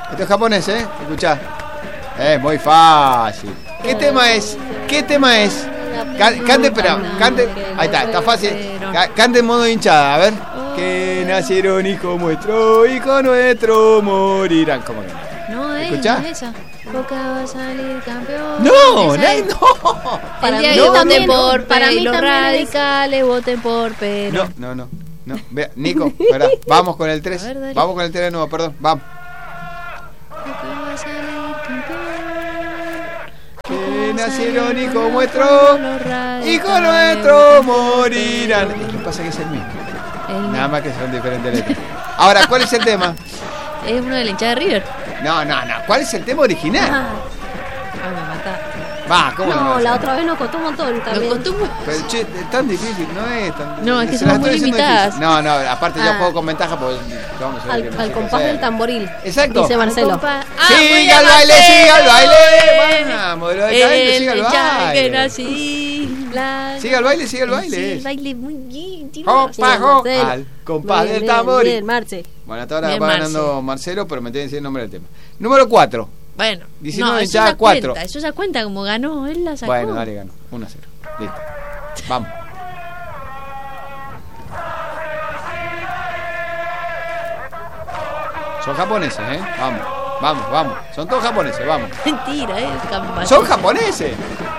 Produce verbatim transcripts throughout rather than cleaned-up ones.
Esto es japonés, ¿eh? Escuchá. Es muy fácil. ¿Qué tema es? ¿Qué tema es? Can, cante, pero cante. Ahí está, está fácil. Cante en modo hinchada, a ver. Que nacieron hijos nuestros, hijos nuestros morirán. ¿Cómo que no? No, es, ¿Escuchá? no es esa. Boca va a salir campeón. No, Esa es. no. Para El mí día no, que voten no, por para P, mí los también es- radicales voten por P. No, no, no. No, vea, Nico, pará, vamos con el tres. A ver, dale. Vamos con el tres de nuevo, perdón. Vamos. Boca va a salir campeón. Que nacieron hijos nuestros, hijos nuestros morirán. ¿Qué pasa que es el mismo? El- Nada más que son diferentes letras. Ahora, ¿cuál es el tema? Es uno de la hinchada de River. No, no, no. ¿Cuál es el tema original? Ah, ah, me mata. Va, ¿cómo no? No, vas a la saber? otra vez nos costó un montón Lo también. costumbro. Pero che, es tan difícil, no es tan No, es que se la somos muy estoy diciendo limitadas. difícil. No, no, aparte yo Ah. juego con ventaja porque vamos a ver Al, qué al música compás sea. del tamboril. Exacto. Dice Marcelo. Compa- Ah, muy Siga bien, el baile, Marcelo. siga el baile. Vamos, de lo decadente, El siga el hinchada que baile. nací. La- Siga el baile, siga el baile. Sí, el baile muy bien. tiene Opa, razón. Marcelo. jo, al compás Bien, del bien, tambor. bien, Marce. Bueno, hasta ahora Bien, va Marce. ganando Marcelo, pero me tiene que decir el nombre del tema. Número cuatro. Bueno, diecinueve no, eso hinchada, ya cuatro. cuenta, eso ya cuenta como ganó, él la sacó. Bueno, dale, ganó. uno a cero. Listo. Vamos. Son japoneses, ¿eh? Vamos, vamos, vamos. Son todos japoneses, vamos. Mentira, eh, el campa- ¡Son japoneses!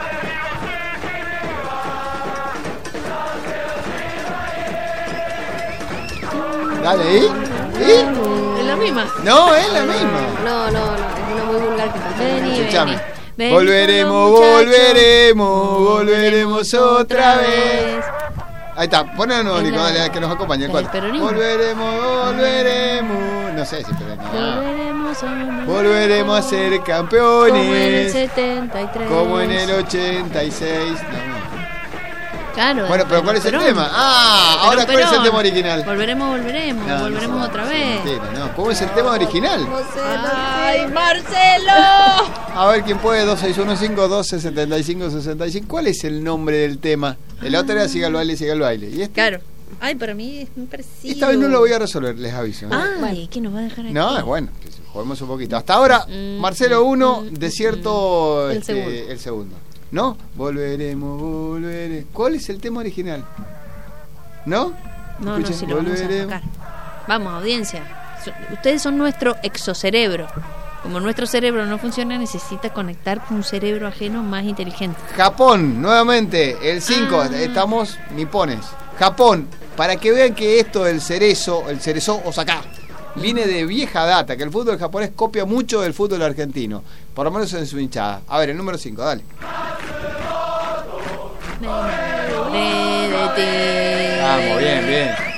Dale, ¿y? ¿Y? Es la misma. No, es la misma. No, no, no. Es una muy vulgar que cantó. Vení, Escuchame. vení. Vení Volveremos, con los muchachos. volveremos, volveremos otra vez. Ahí está, poné de nuevo, Es Nico, la- dale, que nos acompañe el la del cuatro. peronismo. Volveremos, volveremos. No sé si peronismo. Volveremos a Volveremos a ser como en el campeones. setenta y tres. Como en el ochenta y seis. No, no. Claro. Bueno, pero ¿cuál es el Perón. tema? Ah, Perón, ahora ¿cuál es el Perón. tema original? Volveremos, volveremos, No, no volveremos sé, otra sí, vez. mentira, no. ¿Cómo es el tema original? ¡Ay, Marcelo! A ver quién puede, dos seis uno cinco, doce, setenta y cinco, sesenta y cinco. ¿Cuál es el nombre del tema? El otro era Siga el baile, siga el baile. ¿Y este? Claro. Ay, para mí es muy parecido. Esta vez no lo voy a resolver, les aviso. ¿eh? Ay, ¿qué nos va a dejar aquí? No, es bueno, que juguemos un poquito. Hasta ahora, Mm, Marcelo uno, mm, Desierto El este, segundo. el segundo. ¿No? Volveremos, volveremos. ¿Cuál es el tema original? ¿No? No, no, Escuchen, si lo vamos a volveremos. sacar. Vamos, audiencia. So- Ustedes son nuestro exocerebro. Como nuestro cerebro no funciona, necesita conectar con un cerebro ajeno más inteligente. Japón, nuevamente, el cinco, Ah. estamos nipones. Japón, para que vean que esto del cerezo, el cerezo Osaka, viene de vieja data, que el fútbol japonés copia mucho del fútbol argentino, por lo menos en su hinchada. A ver, el número cinco, dale. Me enamoré de ti. Vamos, bien, bien.